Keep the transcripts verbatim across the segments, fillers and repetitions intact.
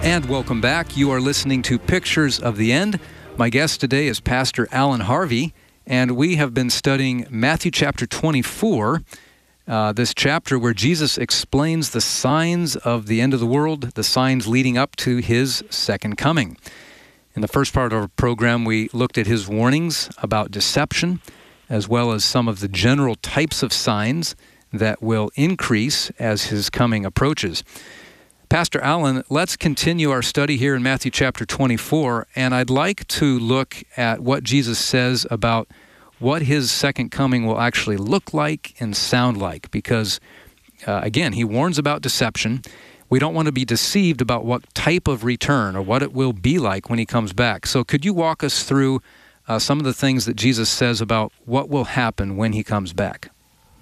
And welcome back. You are listening to Pictures of the End. My guest today is Pastor Alan Harvey, and we have been studying Matthew chapter twenty-four, uh, this chapter where Jesus explains the signs of the end of the world, the signs leading up to his second coming. In the first part of our program, we looked at his warnings about deception, as well as some of the general types of signs that will increase as his coming approaches. Pastor Alan, let's continue our study here in Matthew chapter twenty-four, and I'd like to look at what Jesus says about what his second coming will actually look like and sound like, because, uh, again, he warns about deception. We don't want to be deceived about what type of return or what it will be like when he comes back. So could you walk us through uh, some of the things that Jesus says about what will happen when he comes back?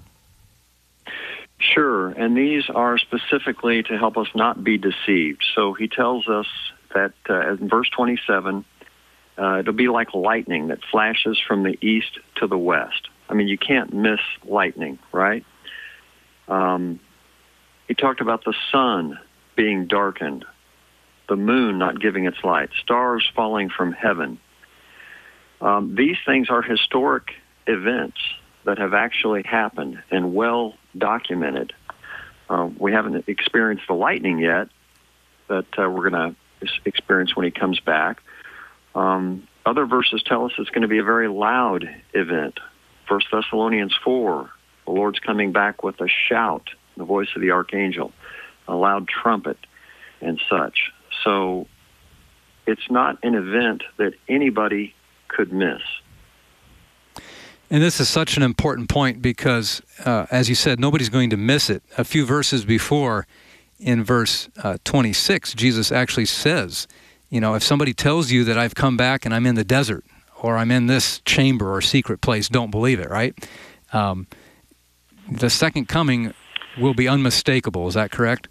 Sure, and these are specifically to help us not be deceived. So he tells us that uh, in verse twenty-seven, uh, it'll be like lightning that flashes from the east to the west. I mean, you can't miss lightning, right? Um, he talked about the sun being darkened, the moon not giving its light, stars falling from heaven. Um, these things are historic events that have actually happened and well documented. Uh, we haven't experienced the lightning yet that uh, we're going to experience when he comes back. Um, other verses tell us it's going to be a very loud event. First Thessalonians four, the Lord's coming back with a shout, the voice of the archangel, a loud trumpet, and such. So it's not an event that anybody could miss. And this is such an important point because, uh, as you said, nobody's going to miss it. A few verses before, in verse uh, twenty-six, Jesus actually says, you know, if somebody tells you that I've come back and I'm in the desert or I'm in this chamber or secret place, don't believe it, right? Um, the second coming will be unmistakable. Is that correct?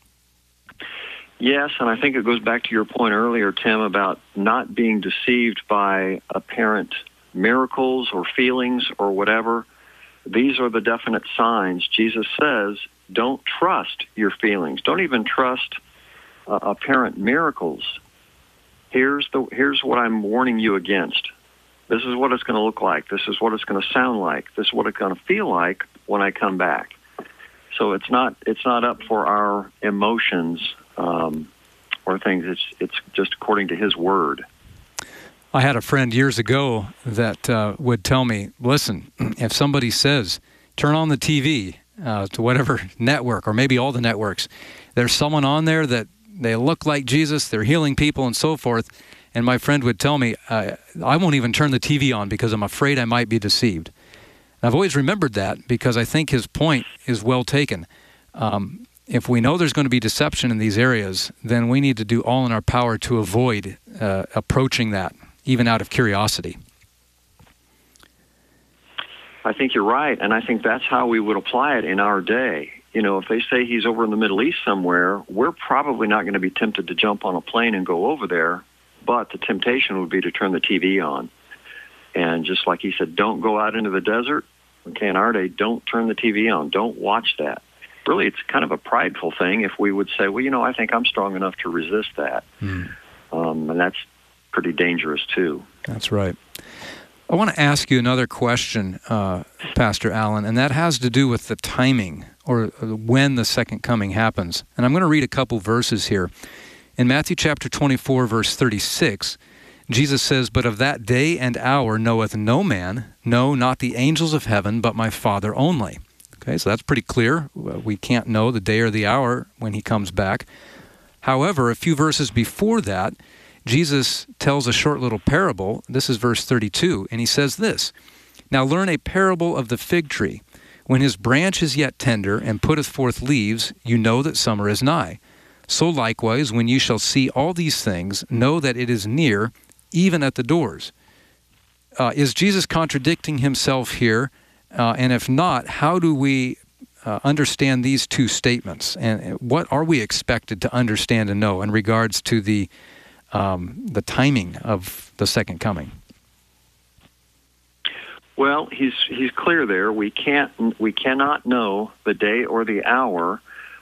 Yes, and I think it goes back to your point earlier, Tim, about not being deceived by apparent miracles or feelings or whatever. These are the definite signs. Jesus says, don't trust your feelings. Don't even trust uh, apparent miracles. Here's the here's what I'm warning you against. This is what it's going to look like. This is what it's going to sound like. This is what it's going to feel like when I come back. So it's not it's not up for our emotions um, or things. It's it's just according to his word. I had a friend years ago that uh, would tell me, listen, if somebody says, turn on the T V uh, to whatever network, or maybe all the networks, there's someone on there that they look like Jesus, they're healing people and so forth, and my friend would tell me, uh, I won't even turn the T V on because I'm afraid I might be deceived. And I've always remembered that because I think his point is well taken. Um, if we know there's going to be deception in these areas, then we need to do all in our power to avoid uh, approaching that, even out of curiosity. I think you're right, and I think that's how we would apply it in our day. You know, if they say he's over in the Middle East somewhere, we're probably not going to be tempted to jump on a plane and go over there, but the temptation would be to turn the T V on. And just like he said, don't go out into the desert. Okay, in our day, don't turn the T V on. Don't watch that. Really, it's kind of a prideful thing if we would say, well, you know, I think I'm strong enough to resist that. Mm. Um, and that's pretty dangerous too. That's right. I want to ask you another question, uh, Pastor Alan, and that has to do with the timing or when the second coming happens. And I'm going to read a couple verses here. In Matthew chapter twenty-four, verse thirty-six, Jesus says, but of that day and hour knoweth no man, no, not the angels of heaven, but my Father only. Okay, so that's pretty clear. We can't know the day or the hour when he comes back. However, a few verses before that, Jesus tells a short little parable. This is verse thirty-two, and he says this, now learn a parable of the fig tree. When his branch is yet tender, and putteth forth leaves, you know that summer is nigh. So likewise, when you shall see all these things, know that it is near, even at the doors. Uh, is Jesus contradicting himself here? Uh, and if not, how do we uh, understand these two statements? And what are we expected to understand and know in regards to the Um, the timing of the second coming? Well, he's he's clear there. We can't we cannot know the day or the hour,